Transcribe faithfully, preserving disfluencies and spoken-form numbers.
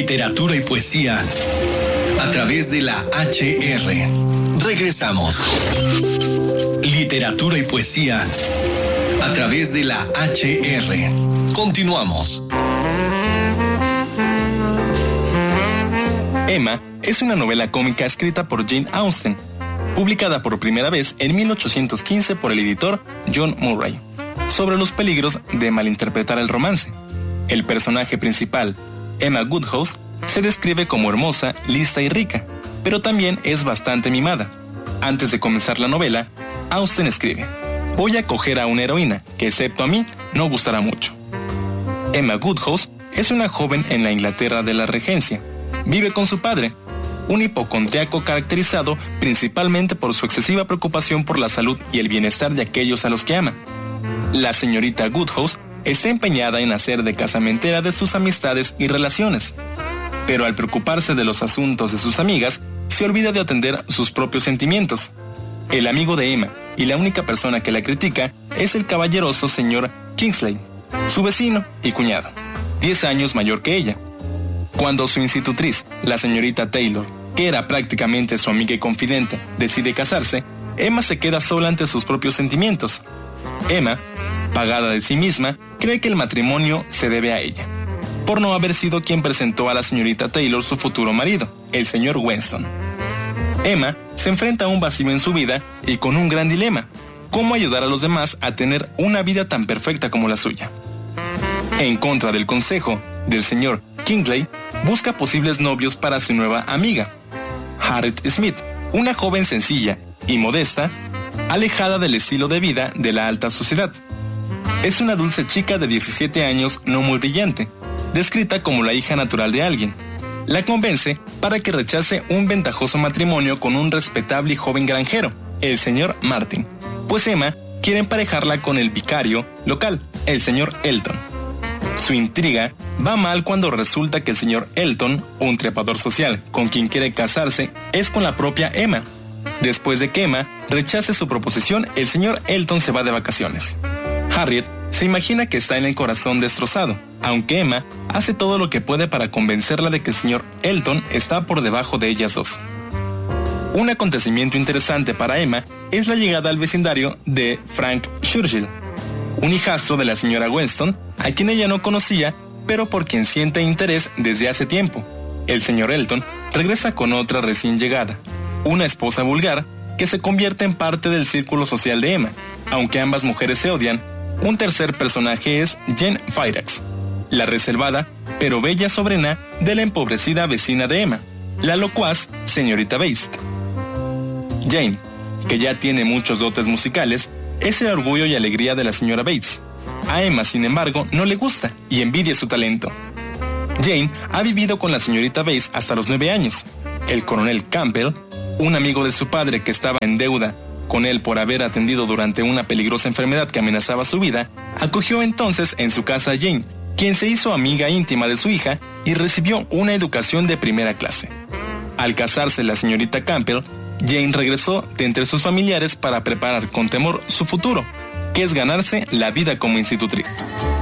Literatura y poesía a través de la H R. Regresamos. Literatura y poesía a través de la H R. Continuamos. Emma es una novela cómica escrita por Jane Austen, publicada por primera vez en mil ochocientos quince por el editor John Murray, sobre los peligros de malinterpretar el romance. El personaje principal, Emma Woodhouse, se describe como hermosa, lista y rica, pero también es bastante mimada. Antes de comenzar la novela, Austen escribe: voy a coger a una heroína que, excepto a mí, no gustará mucho. Emma Woodhouse es una joven en la Inglaterra de la Regencia. Vive con su padre, un hipocondriaco caracterizado principalmente por su excesiva preocupación por la salud y el bienestar de aquellos a los que ama. La señorita Woodhouse está empeñada en hacer de casamentera de sus amistades y relaciones, pero al preocuparse de los asuntos de sus amigas, se olvida de atender sus propios sentimientos. El amigo de Emma y la única persona que la critica es el caballeroso señor Kingsley, su vecino y cuñado, diez años mayor que ella. Cuando su institutriz, la señorita Taylor, que era prácticamente su amiga y confidente, decide casarse, Emma se queda sola ante sus propios sentimientos. Emma, pagada de sí misma, cree que el matrimonio se debe a ella, por no haber sido quien presentó a la señorita Taylor su futuro marido, el señor Weston. Emma se enfrenta a un vacío en su vida y con un gran dilema: ¿cómo ayudar a los demás a tener una vida tan perfecta como la suya? En contra del consejo del señor Kingsley, busca posibles novios para su nueva amiga, Harriet Smith, una joven sencilla y modesta, alejada del estilo de vida de la alta sociedad. Es una dulce chica de diecisiete años, no muy brillante, descrita como la hija natural de alguien. La convence para que rechace un ventajoso matrimonio con un respetable y joven granjero, el señor Martin, pues Emma quiere emparejarla con el vicario local, el señor Elton. Su intriga va mal cuando resulta que el señor Elton, un trepador social con quien quiere casarse, es con la propia Emma. Después de que Emma rechace su proposición, el señor Elton se va de vacaciones. Harriet se imagina que está en el corazón destrozado, aunque Emma hace todo lo que puede para convencerla de que el señor Elton está por debajo de ellas dos. Un acontecimiento interesante para Emma es la llegada al vecindario de Frank Churchill, un hijastro de la señora Weston, a quien ella no conocía, pero por quien siente interés desde hace tiempo. El señor Elton regresa con otra recién llegada, una esposa vulgar que se convierte en parte del círculo social de Emma. Aunque ambas mujeres se odian, un tercer personaje es Jane Fairfax, la reservada pero bella sobrina de la empobrecida vecina de Emma, la locuaz señorita Bates. Jane, que ya tiene muchos dotes musicales, es el orgullo y alegría de la señora Bates. A Emma, sin embargo, no le gusta y envidia su talento. Jane ha vivido con la señorita Bates hasta los nueve años. El coronel Campbell, un amigo de su padre que estaba en deuda con él por haber atendido durante una peligrosa enfermedad que amenazaba su vida, acogió entonces en su casa a Jane, quien se hizo amiga íntima de su hija y recibió una educación de primera clase. Al casarse la señorita Campbell, Jane regresó de entre sus familiares para preparar con temor su futuro, que es ganarse la vida como institutriz.